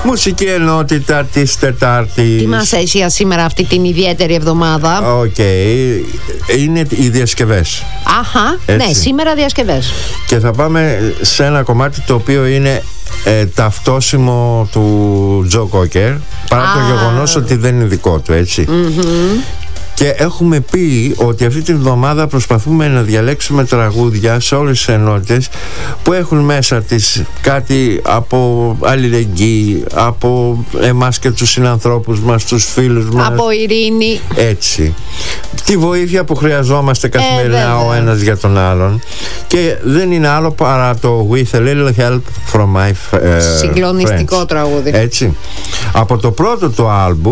Μουσική ενότητα της Τετάρτης. Τι μας έσια σήμερα αυτή την ιδιαίτερη εβδομάδα? Είναι οι διασκευές. Αχα, ναι, σήμερα διασκευές. Και θα πάμε σε ένα κομμάτι το οποίο είναι ταυτόσιμο του Τζο Κόκερ, παρά το γεγονός ότι δεν είναι δικό του, έτσι. Και έχουμε πει ότι αυτή τη βδομάδα προσπαθούμε να διαλέξουμε τραγούδια σε όλες τις ενότητες που έχουν μέσα τις κάτι από αλληλεγγύη, από εμάς και τους συνανθρώπους μας, τους φίλους μας, από ειρήνη, έτσι, τη βοήθεια που χρειαζόμαστε καθημερινά ο ένας για τον άλλον. Και δεν είναι άλλο παρά το With a Little Help from My Friends. Συγκλονιστικό τραγούδι, έτσι. Από το πρώτο του άλμπου